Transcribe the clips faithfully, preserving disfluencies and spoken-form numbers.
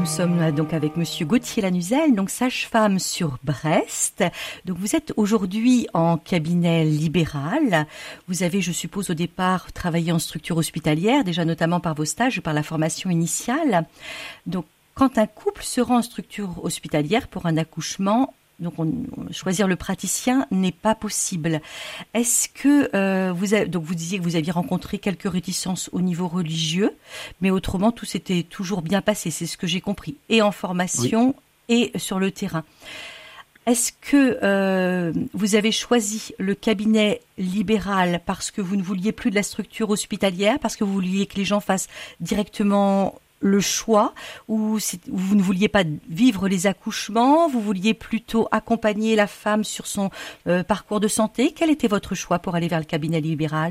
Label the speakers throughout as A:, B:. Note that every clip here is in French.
A: sommes euh, donc avec Monsieur Gauthier Lanuzel, donc sage-femme sur Brest. Donc vous êtes aujourd'hui en cabinet libéral. Vous avez, je suppose, au départ travaillé en structure hospitalière, déjà notamment par vos stages, par la formation initiale. Donc quand un couple se rend en structure hospitalière pour un accouchement, donc on, on, choisir le praticien n'est pas possible. Est-ce que euh, vous avez, donc vous disiez que vous aviez rencontré quelques réticences au niveau religieux, mais autrement tout s'était toujours bien passé, c'est ce que j'ai compris, et en formation oui. et sur le terrain. Est-ce que euh, vous avez choisi le cabinet libéral parce que vous ne vouliez plus de la structure hospitalière, parce que vous vouliez que les gens fassent directement le choix, ou vous ne vouliez pas vivre les accouchements, vous vouliez plutôt accompagner la femme sur son euh, parcours de santé? Quel était votre choix pour aller vers le cabinet libéral?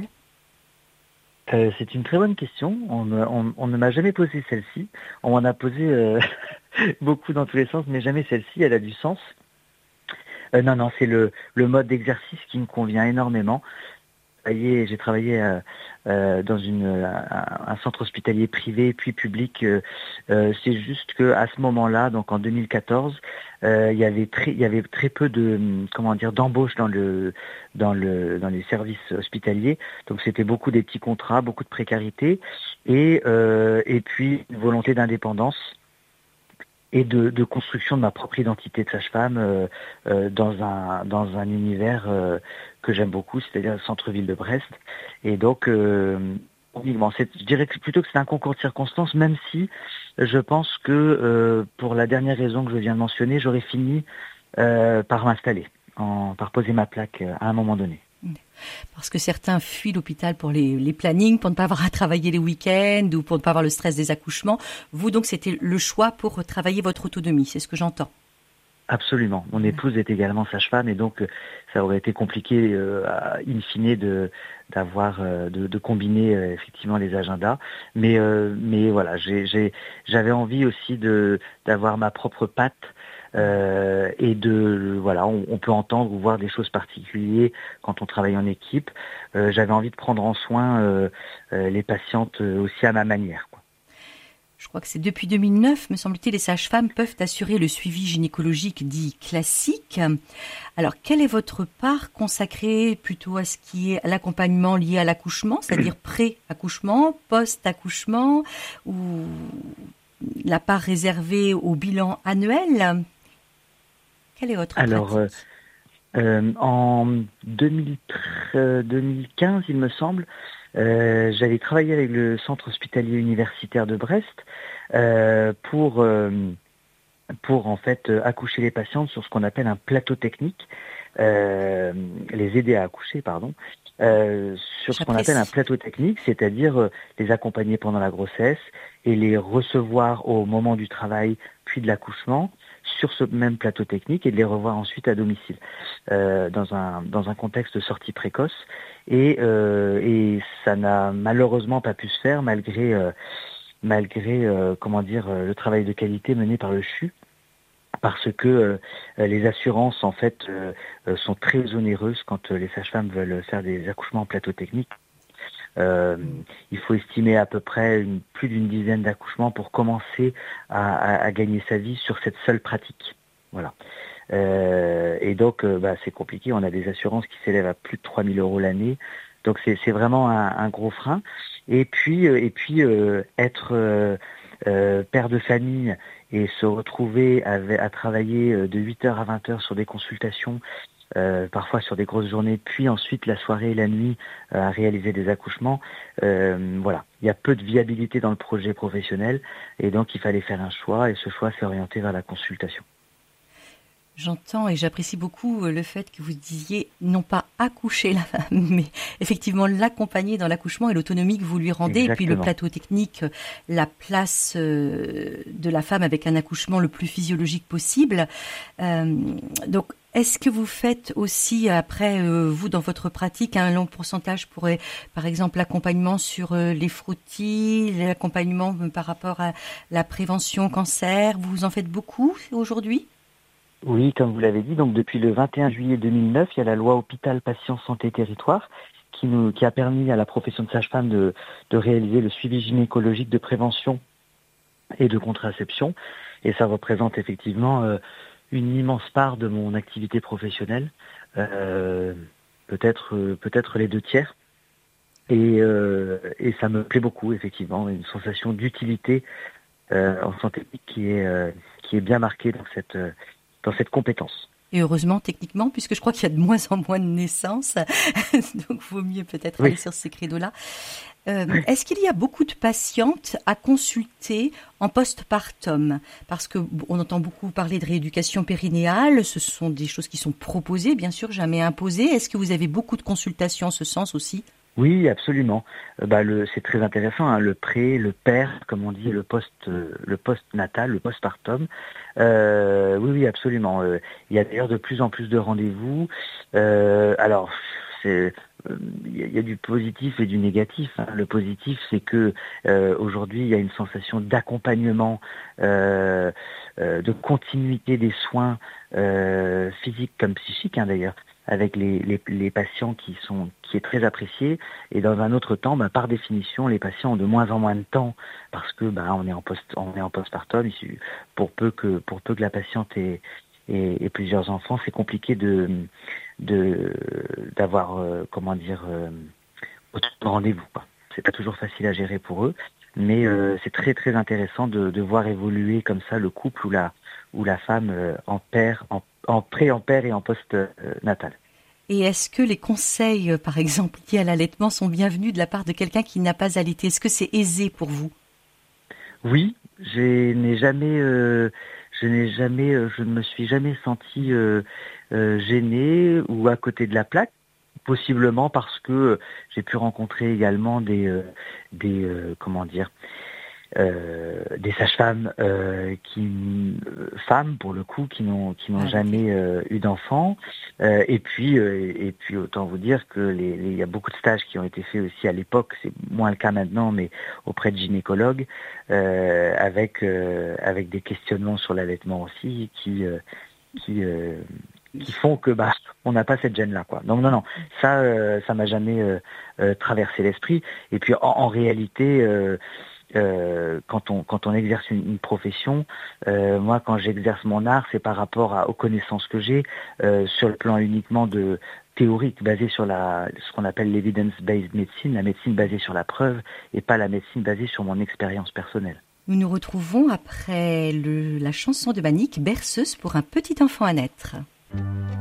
B: euh, C'est une très bonne question. On, on, on ne m'a jamais posé celle-ci. On m'en a posé euh, beaucoup dans tous les sens, mais jamais celle-ci. Elle a du sens. Euh, non, non, c'est le, le mode d'exercice qui me convient énormément. J'ai travaillé euh, euh, dans une, un, un centre hospitalier privé puis public. Euh, euh, c'est juste que à ce moment-là, donc en deux mille quatorze, euh, il y avait très, il y avait très peu de, comment dire, d'embauche dans le, dans le, dans les services hospitaliers. Donc c'était beaucoup des petits contrats, beaucoup de précarité et euh, et puis une volonté d'indépendance et de, de construction de ma propre identité de sage-femme euh, euh, dans un dans un univers euh, que j'aime beaucoup, c'est-à-dire le centre-ville de Brest. Et donc, euh, c'est, je dirais que plutôt que c'est un concours de circonstances, même si je pense que euh, pour la dernière raison que je viens de mentionner, j'aurais fini euh, par m'installer, en, par poser ma plaque à un moment donné.
A: Parce que certains fuient l'hôpital pour les, les plannings, pour ne pas avoir à travailler les week-ends ou pour ne pas avoir le stress des accouchements. Vous, donc, c'était le choix pour travailler votre autonomie, c'est ce que j'entends.
B: Absolument. Mon épouse est également sage-femme et donc ça aurait été compliqué, euh, in fine, de d'avoir, euh, de, de combiner euh, effectivement les agendas. Mais euh, mais voilà, j'ai, j'ai, j'avais envie aussi de d'avoir ma propre patte. Euh, et de voilà, on, on peut entendre ou voir des choses particulières quand on travaille en équipe. Euh, j'avais envie de prendre en soin euh, euh, les patientes aussi à ma manière, quoi.
A: Je crois que c'est depuis deux mille neuf, me semble-t-il, les sages-femmes peuvent assurer le suivi gynécologique dit classique. Alors, quelle est votre part consacrée plutôt à ce qui est l'accompagnement lié à l'accouchement, c'est-à-dire pré-accouchement, post-accouchement, ou la part réservée au bilan annuel? Quelle est votre
B: Alors,
A: pratique?
B: euh, euh, en deux mille quinze, il me semble, euh, j'avais travaillé avec le centre hospitalier universitaire de Brest euh, pour, euh, pour en fait accoucher les patientes sur ce qu'on appelle un plateau technique, euh, les aider à accoucher, pardon. Euh, sur ce qu'on appelle un plateau technique, c'est-à-dire euh, les accompagner pendant la grossesse et les recevoir au moment du travail puis de l'accouchement sur ce même plateau technique et de les revoir ensuite à domicile euh, dans un dans un contexte de sortie précoce et euh, et ça n'a malheureusement pas pu se faire malgré euh, malgré euh, comment dire le travail de qualité mené par le C H U. Parce que euh, les assurances en fait euh, sont très onéreuses quand euh, les sages-femmes veulent faire des accouchements en plateau technique. Euh, il faut estimer à peu près une, plus d'une dizaine d'accouchements pour commencer à, à, à gagner sa vie sur cette seule pratique. Voilà. Euh, et donc, euh, bah, c'est compliqué. On a des assurances qui s'élèvent à plus de trois mille euros l'année. Donc, c'est, c'est vraiment un, un gros frein. Et puis, euh, et puis euh, être euh, euh, père de famille et se retrouver à, à travailler de huit heures à vingt heures sur des consultations, Euh, parfois sur des grosses journées, puis ensuite la soirée et la nuit euh, à réaliser des accouchements. Euh, voilà, il y a peu de viabilité dans le projet professionnel et donc il fallait faire un choix et ce choix s'est orienté vers la consultation.
A: J'entends et j'apprécie beaucoup le fait que vous disiez non pas accoucher la femme, mais effectivement l'accompagner dans l'accouchement et l'autonomie que vous lui rendez. Exactement. Et puis le plateau technique, la place de la femme avec un accouchement le plus physiologique possible. Euh, donc, est-ce que vous faites aussi, après, euh, vous, dans votre pratique, un long pourcentage pour, par exemple, l'accompagnement sur euh, les frottis, l'accompagnement par rapport à la prévention cancer? Vous en faites beaucoup aujourd'hui?
B: Oui, comme vous l'avez dit, donc depuis le vingt et un juillet deux mille neuf, il y a la loi Hôpital Patient Santé Territoire qui, nous, qui a permis à la profession de sage-femme de, de réaliser le suivi gynécologique de prévention et de contraception. Et ça représente effectivement euh, une immense part de mon activité professionnelle, euh, peut-être euh, peut-être les deux tiers. Et, euh, et ça me plaît beaucoup, effectivement, une sensation d'utilité euh, en santé qui est euh, qui est bien marquée dans cette euh, dans cette compétence.
A: Et heureusement, techniquement, puisque je crois qu'il y a de moins en moins de naissances, donc vaut mieux peut-être
B: Oui.
A: aller sur ces credos-là. Euh, est-ce qu'il y a beaucoup de patientes à consulter en postpartum? Parce que on entend beaucoup parler de rééducation périnéale, ce sont des choses qui sont proposées, bien sûr, jamais imposées. Est-ce que vous avez beaucoup de consultations en ce sens aussi?
B: Oui, absolument. Euh, bah, le, c'est très intéressant, hein, le pré, le per, comme on dit, le post, euh, le post-natal, le postpartum. Euh, oui, oui, absolument. Euh, il y a d'ailleurs de plus en plus de rendez-vous. Euh, alors, c'est, euh, il y, a, il y a du positif et du négatif, hein. Le positif, c'est que euh, aujourd'hui, il y a une sensation d'accompagnement, euh, euh, de continuité des soins euh, physiques comme psychiques, hein, d'ailleurs, avec les, les, les patients qui sont qui est très apprécié. Et dans un autre temps, bah, par définition, les patients ont de moins en moins de temps parce que bah, on est en post on est en postpartum. Pour peu que pour peu que la patiente ait, ait, ait plusieurs enfants, c'est compliqué de de d'avoir euh, comment dire euh, autant de rendez-vous, quoi. C'est pas toujours facile à gérer pour eux, mais euh, c'est très très intéressant de, de voir évoluer comme ça le couple ou la ou la femme euh, en père en en pré, en père et en post-natal.
A: Et est-ce que les conseils, par exemple, liés à l'allaitement sont bienvenus de la part de quelqu'un qui n'a pas allaité? Est-ce que c'est aisé pour vous?
B: Oui, je n'ai jamais, euh, je n'ai jamais, euh, je ne me suis jamais senti euh, euh, gêné ou à côté de la plaque. Possiblement parce que j'ai pu rencontrer également des, euh, des, euh, comment dire, Euh, des sages-femmes euh, qui euh, femmes pour le coup qui n'ont qui n'ont
A: Ah,
B: jamais euh, eu d'enfants euh, et puis euh, et puis autant vous dire que les, les il y a beaucoup de stages qui ont été faits aussi à l'époque, c'est moins le cas maintenant, mais auprès de gynécologues euh, avec euh, avec des questionnements sur l'allaitement aussi qui euh, qui euh, qui font que bah on n'a pas cette gêne là, quoi. Donc non non, ça euh, ça m'a jamais euh, euh, traversé l'esprit. Et puis en, en réalité euh, Euh, quand on quand on exerce une, une profession, euh, moi quand j'exerce mon art, c'est par rapport à, aux connaissances que j'ai euh, sur le plan uniquement de théorique, basé sur la ce qu'on appelle l'evidence-based medicine, la médecine basée sur la preuve, et pas la médecine basée sur mon expérience personnelle.
A: Nous nous retrouvons après le, la chanson de Manique, Berceuse pour un petit enfant à naître.